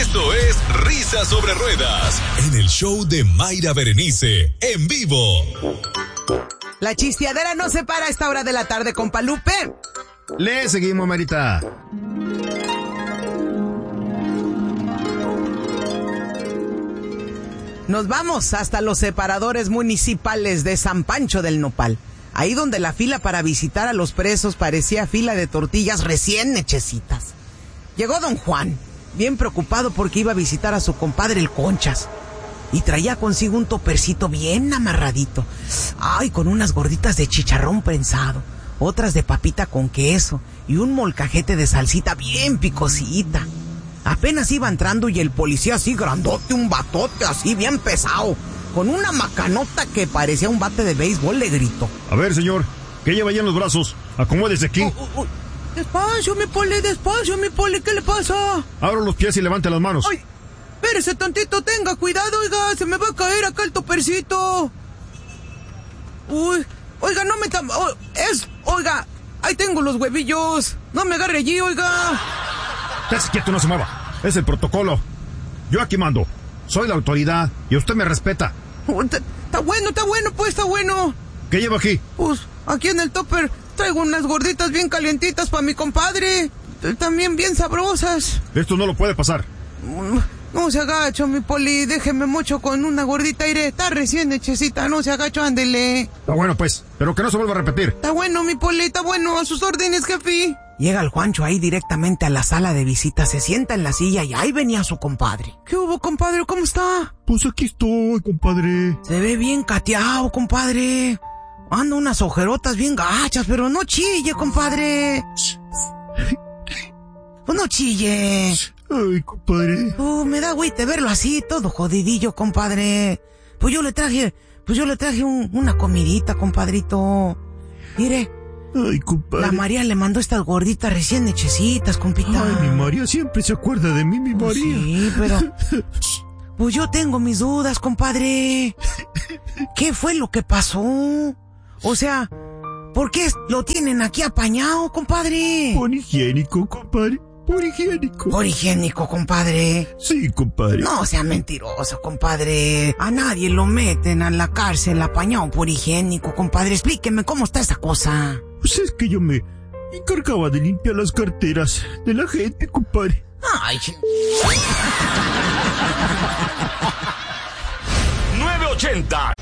Esto es Risas sobre Ruedas, en el show de Mayra Berenice, en vivo. La chisteadera no se para a esta hora de la tarde, compa Lupe. Le seguimos, Marita. Nos vamos hasta los separadores municipales de San Pancho del Nopal. Ahí donde la fila para visitar a los presos parecía fila de tortillas recién hechecitas. Llegó don Juan, bien preocupado porque iba a visitar a su compadre el Conchas. Y traía consigo un topercito bien amarradito. Ay, con unas gorditas de chicharrón prensado, otras de papita con queso y un molcajete de salsita bien picosita. Apenas iba entrando y el policía así grandote, un batote así bien pesado, con una macanota que parecía un bate de béisbol, le gritó. A ver, señor, ¿qué lleva ya en los brazos? Acomódese aquí. Despacio, mi poli, ¿qué le pasa? Abra los pies y levante las manos. Ay, espérese tantito, tenga cuidado, oiga, se me va a caer acá el topercito. Uy, oiga, no me oiga, ahí tengo los huevillos, no me agarre allí, oiga. Quédese quieto, no se mueva, es el protocolo. Yo aquí mando, soy la autoridad y usted me respeta. Está bueno. ¿Qué lleva aquí? Pues, aquí en el topper traigo unas gorditas bien calientitas para mi compadre, también bien sabrosas. Esto no lo puede pasar. No se agacho, mi poli, déjeme mucho con una gordita, aire, está recién hechecita, no se agacho, ándele. Está bueno, pues, pero que no se vuelva a repetir. Está bueno, mi poli, está bueno, a sus órdenes, jefe. Llega el Juancho ahí directamente a la sala de visitas, se sienta en la silla y ahí venía su compadre. ¿Qué hubo, compadre? ¿Cómo está? Pues aquí estoy, compadre. Se ve bien cateado, compadre. Anda unas ojerotas bien gachas, pero no chille, compadre. Pues no chille. Ay, compadre. Me da agüite verlo así, todo jodidillo, compadre. Pues yo le traje una comidita, compadrito. Mire. Ay, compadre. La María le mandó estas gorditas recién hechecitas, compita. Ay, mi María siempre se acuerda de mí, mi María. Sí, pero... Pues yo tengo mis dudas, compadre. ¿Qué fue lo que pasó? O sea, ¿por qué lo tienen aquí apañado, compadre? Por higiénico, compadre. Por higiénico. Por higiénico, compadre. Sí, compadre. No sea mentiroso, compadre. A nadie lo meten a la cárcel apañado por higiénico, compadre. Explíqueme cómo está esa cosa. Pues es que yo me encargaba de limpiar las carteras de la gente, compadre. Ay. 980